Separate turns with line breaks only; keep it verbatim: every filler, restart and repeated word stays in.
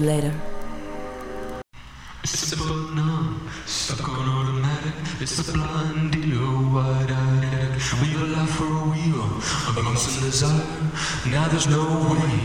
later.
It's a button stuck on automatic. It's a blind deal, wide-eyed. We live a life for a wheel, amongst some desire. Now there's no way